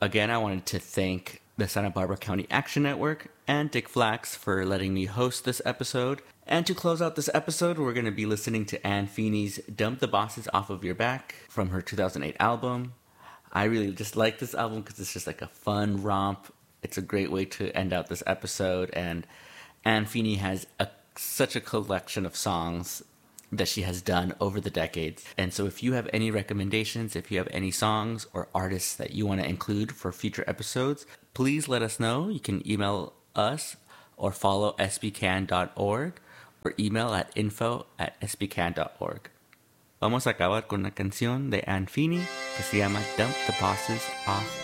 Again, I wanted to thank the Santa Barbara County Action Network and Dick Flax for letting me host this episode. And to close out this episode, we're going to be listening to Anne Feeney's Dump the Bosses Off of Your Back from her 2008 album. I really just like this album because it's just like a fun romp. It's a great way to end out this episode. And Anne Feeney has such a collection of songs that she has done over the decades. And so if you have any recommendations, if you have any songs or artists that you want to include for future episodes, please let us know. You can email us or follow sbcan.org or email at info@sbcan.org. Vamos a acabar con una canción de Anne Feeney que se llama Dump the Bosses Off